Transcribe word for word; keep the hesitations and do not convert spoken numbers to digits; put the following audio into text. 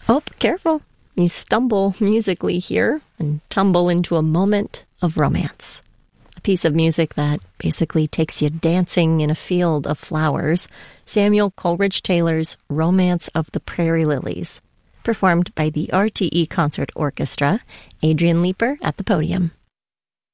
Oh, careful. You stumble musically here and tumble into a moment of romance. A piece of music that basically takes you dancing in a field of flowers. Samuel Coleridge Taylor's Romance of the Prairie Lilies, performed by the R T E Concert Orchestra. Adrian Leeper at the podium.